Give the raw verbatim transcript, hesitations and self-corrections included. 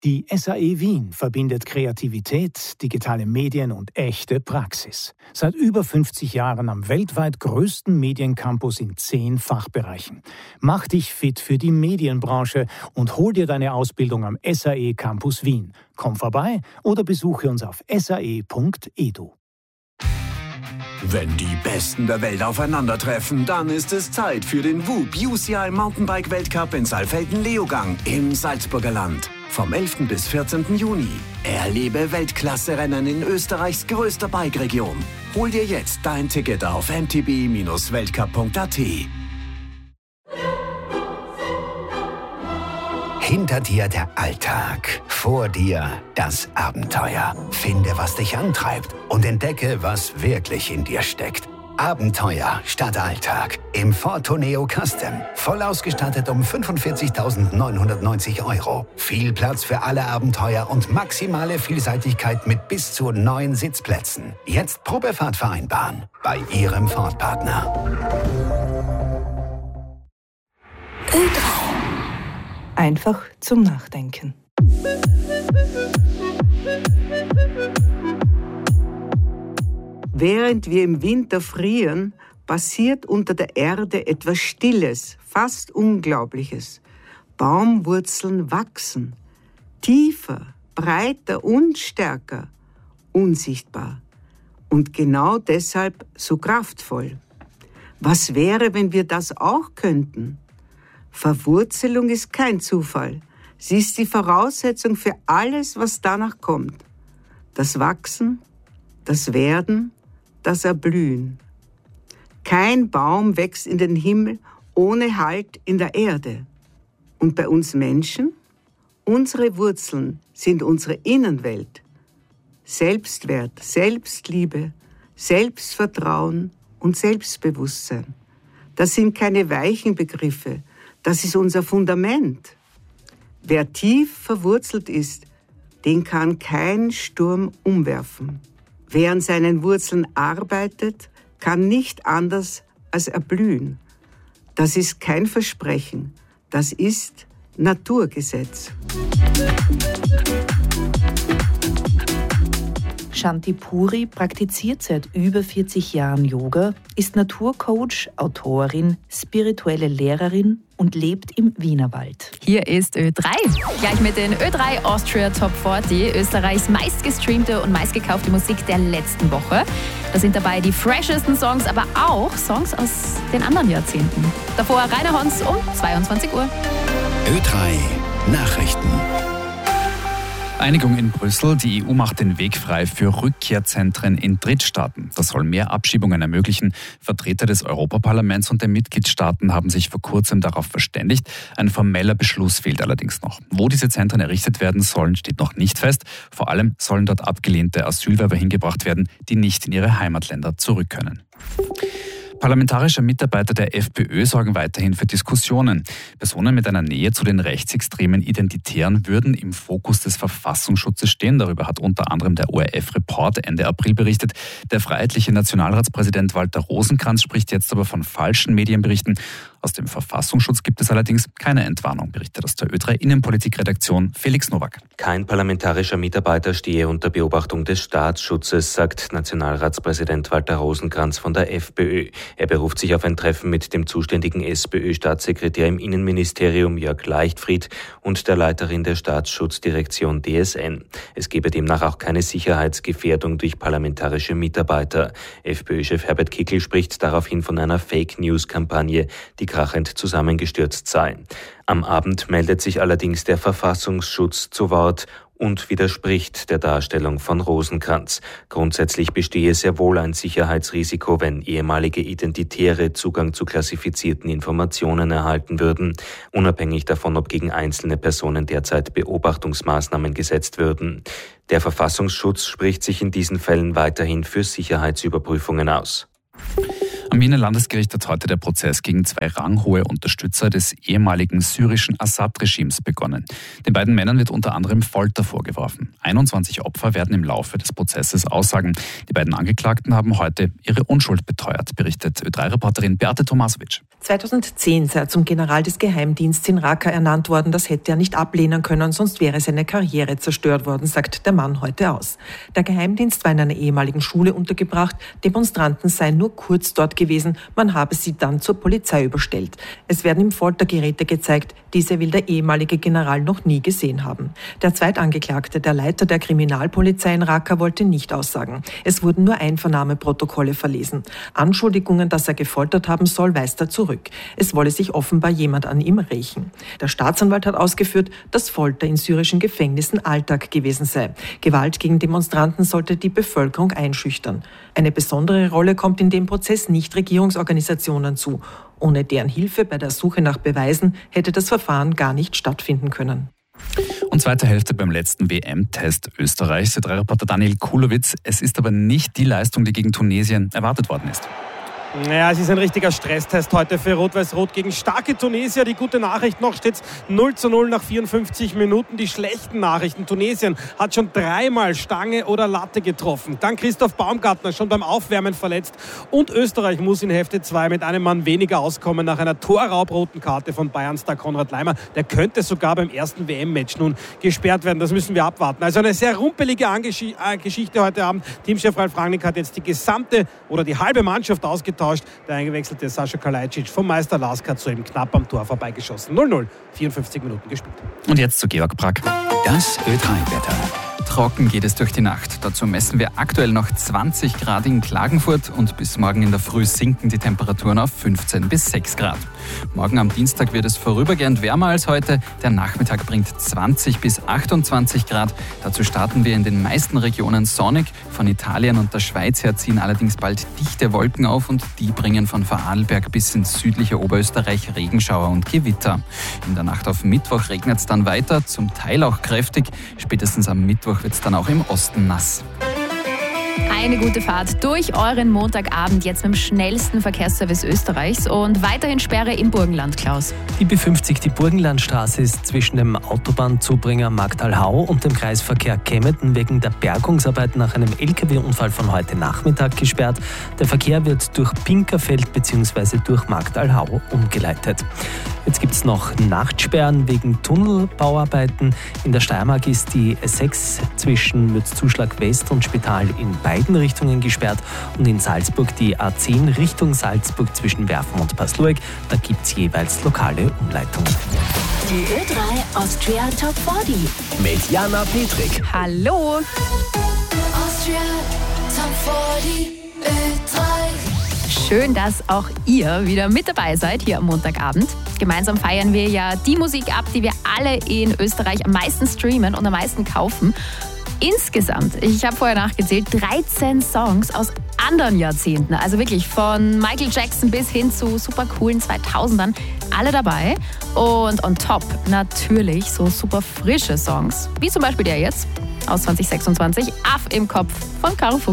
Die S A E Wien verbindet Kreativität, digitale Medien und echte Praxis. Seit über fünfzig Jahren am weltweit größten Mediencampus in zehn Fachbereichen. Mach dich fit für die Medienbranche und hol dir deine Ausbildung am S A E Campus Wien. Komm vorbei oder besuche uns auf s a e punkt e d u. Wenn die Besten der Welt aufeinandertreffen, dann ist es Zeit für den W U B U C I Mountainbike Weltcup in Saalfelden-Leogang im Salzburger Land. Vom elften bis vierzehnten Juni. Erlebe Weltklasse-Rennen in Österreichs größter Bike-Region. Hol dir jetzt dein Ticket auf m t b Bindestrich weltcup punkt a t. Hinter dir der Alltag, vor dir das Abenteuer. Finde, was dich antreibt und entdecke, was wirklich in dir steckt. Abenteuer statt Alltag im Ford Tourneo Custom. Voll ausgestattet um fünfundvierzigtausendneunhundertneunzig Euro. Viel Platz für alle Abenteuer und maximale Vielseitigkeit mit bis zu neun Sitzplätzen. Jetzt Probefahrt vereinbaren bei Ihrem Ford-Partner. Ö drei. Einfach zum Nachdenken. Während wir im Winter frieren, passiert unter der Erde etwas Stilles, fast Unglaubliches. Baumwurzeln wachsen, tiefer, breiter und stärker, unsichtbar und genau deshalb so kraftvoll. Was wäre, wenn wir das auch könnten? Verwurzelung ist kein Zufall. Sie ist die Voraussetzung für alles, was danach kommt. Das Wachsen, das Werden, das Erblühen. Kein Baum wächst in den Himmel ohne Halt in der Erde. Und bei uns Menschen? Unsere Wurzeln sind unsere Innenwelt. Selbstwert, Selbstliebe, Selbstvertrauen und Selbstbewusstsein. Das sind keine weichen Begriffe. Das ist unser Fundament. Wer tief verwurzelt ist, den kann kein Sturm umwerfen. Wer an seinen Wurzeln arbeitet, kann nicht anders als erblühen. Das ist kein Versprechen, das ist Naturgesetz. Shanti Puri praktiziert seit über vierzig Jahren Yoga, ist Naturcoach, Autorin, spirituelle Lehrerin und lebt im Wienerwald. Hier ist Ö drei. Gleich mit den Ö drei Austria Top vierzig, Österreichs meistgestreamte und meistgekaufte Musik der letzten Woche. Da sind dabei die freshesten Songs, aber auch Songs aus den anderen Jahrzehnten. Davor Rainer Hons um zweiundzwanzig Uhr. Ö drei Nachrichten. Einigung in Brüssel. Die E U macht den Weg frei für Rückkehrzentren in Drittstaaten. Das soll mehr Abschiebungen ermöglichen. Vertreter des Europaparlaments und der Mitgliedstaaten haben sich vor kurzem darauf verständigt. Ein formeller Beschluss fehlt allerdings noch. Wo diese Zentren errichtet werden sollen, steht noch nicht fest. Vor allem sollen dort abgelehnte Asylwerber hingebracht werden, die nicht in ihre Heimatländer zurück können. Parlamentarische Mitarbeiter der FPÖ sorgen weiterhin für Diskussionen. Personen mit einer Nähe zu den rechtsextremen Identitären würden im Fokus des Verfassungsschutzes stehen. Darüber hat unter anderem der O R F-Report Ende April berichtet. Der freiheitliche Nationalratspräsident Walter Rosenkranz spricht jetzt aber von falschen Medienberichten. Aus dem Verfassungsschutz gibt es allerdings keine Entwarnung, berichtet aus der Ö drei Innenpolitikredaktion Felix Nowak. Kein parlamentarischer Mitarbeiter stehe unter Beobachtung des Staatsschutzes, sagt Nationalratspräsident Walter Rosenkranz von der FPÖ. Er beruft sich auf ein Treffen mit dem zuständigen SPÖ-Staatssekretär im Innenministerium Jörg Leichtfried und der Leiterin der Staatsschutzdirektion D S N. Es gebe demnach auch keine Sicherheitsgefährdung durch parlamentarische Mitarbeiter. FPÖ-Chef Herbert Kickl spricht daraufhin von einer Fake-News-Kampagne, die krachend zusammengestürzt sei. Am Abend meldet sich allerdings der Verfassungsschutz zu Wort und widerspricht der Darstellung von Rosenkranz. Grundsätzlich bestehe sehr wohl ein Sicherheitsrisiko, wenn ehemalige Identitäre Zugang zu klassifizierten Informationen erhalten würden, unabhängig davon, ob gegen einzelne Personen derzeit Beobachtungsmaßnahmen gesetzt würden. Der Verfassungsschutz spricht sich in diesen Fällen weiterhin für Sicherheitsüberprüfungen aus. Am Wiener Landesgericht hat heute der Prozess gegen zwei ranghohe Unterstützer des ehemaligen syrischen Assad-Regimes begonnen. Den beiden Männern wird unter anderem Folter vorgeworfen. einundzwanzig Opfer werden im Laufe des Prozesses aussagen. Die beiden Angeklagten haben heute ihre Unschuld beteuert, berichtet Ö drei Reporterin Beate Tomasovic. zweitausendzehn sei er zum General des Geheimdienstes in Raqqa ernannt worden. Das hätte er nicht ablehnen können, sonst wäre seine Karriere zerstört worden, sagt der Mann heute aus. Der Geheimdienst war in einer ehemaligen Schule untergebracht. Demonstranten seien nur kurz dort gewesen. Man habe sie dann zur Polizei überstellt. Es werden ihm Foltergeräte gezeigt. Diese will der ehemalige General noch nie gesehen haben. Der Zweitangeklagte, der Leiter der Kriminalpolizei in Raqqa, wollte nicht aussagen. Es wurden nur Einvernahmeprotokolle verlesen. Anschuldigungen, dass er gefoltert haben soll, weist er zurück. Es wolle sich offenbar jemand an ihm rächen. Der Staatsanwalt hat ausgeführt, dass Folter in syrischen Gefängnissen Alltag gewesen sei. Gewalt gegen Demonstranten sollte die Bevölkerung einschüchtern. Eine besondere Rolle kommt in dem Prozess Nichtregierungsorganisationen zu. Ohne deren Hilfe bei der Suche nach Beweisen hätte das Verfahren gar nicht stattfinden können. Und zweite Hälfte beim letzten W M-Test Österreichs. Ö drei Reporter Daniel Kulowitz. Es ist aber nicht die Leistung, die gegen Tunesien erwartet worden ist. Ja, es ist ein richtiger Stresstest heute für Rot-Weiß-Rot gegen starke Tunesier. Die gute Nachricht, noch steht es null zu null nach vierundfünfzig Minuten. Die schlechten Nachrichten, Tunesien hat schon dreimal Stange oder Latte getroffen. Dann Christoph Baumgartner schon beim Aufwärmen verletzt. Und Österreich muss in Hälfte zwei mit einem Mann weniger auskommen nach einer torraubroten Karte von Bayern-Star Konrad Laimer. Der könnte sogar beim ersten W M-Match nun gesperrt werden. Das müssen wir abwarten. Also eine sehr rumpelige Angesch- äh, Geschichte heute Abend. Teamchef Ralf Rangnick hat jetzt die gesamte oder die halbe Mannschaft ausgetauscht. Der eingewechselte Sascha Kalajdzic vom Meister Lask hat soeben knapp am Tor vorbeigeschossen. null null, vierundfünfzig Minuten gespielt. Und jetzt zu Georg Brack. Das Ö drei Wetter. Trocken geht es durch die Nacht. Dazu messen wir aktuell noch zwanzig Grad in Klagenfurt und bis morgen in der Früh sinken die Temperaturen auf fünfzehn bis sechs Grad. Morgen am Dienstag wird es vorübergehend wärmer als heute. Der Nachmittag bringt zwanzig bis achtundzwanzig Grad. Dazu starten wir in den meisten Regionen sonnig. Von Italien und der Schweiz her ziehen allerdings bald dichte Wolken auf und die bringen von Vorarlberg bis ins südliche Oberösterreich Regenschauer und Gewitter. In der Nacht auf Mittwoch regnet es dann weiter, zum Teil auch kräftig. Spätestens am Mittwoch wird es dann auch im Osten nass. Eine gute Fahrt durch euren Montagabend jetzt mit dem schnellsten Verkehrsservice Österreichs und weiterhin Sperre im Burgenland, Klaus. Die B fünfzig, die Burgenlandstraße, ist zwischen dem Autobahnzubringer Magdalhau und dem Kreisverkehr Kemmeten wegen der Bergungsarbeit nach einem L K W-Unfall von heute Nachmittag gesperrt. Der Verkehr wird durch Pinkerfeld bzw. durch Magdalhau umgeleitet. Jetzt gibt es noch Nachtsperren wegen Tunnelbauarbeiten. In der Steiermark ist die S sechs zwischen Mürzzuschlag West und Spital in beiden Richtungen gesperrt und in Salzburg die A zehn Richtung Salzburg zwischen Werfen und Paslueck. Da gibt es jeweils lokale Umleitungen. Die Ö drei Austria Top vierzig mit Jana Petrik. Hallo! Austria Top vierzig Ö drei. Schön, dass auch ihr wieder mit dabei seid hier am Montagabend. Gemeinsam feiern wir ja die Musik ab, die wir alle in Österreich am meisten streamen und am meisten kaufen. Insgesamt, ich habe vorher nachgezählt, dreizehn Songs aus anderen Jahrzehnten. Also wirklich von Michael Jackson bis hin zu super coolen zweitausendern. Alle dabei. Und on top natürlich so super frische Songs. Wie zum Beispiel der jetzt aus zwanzig sechsundzwanzig, Aff im Kopf von Caro Fuchs.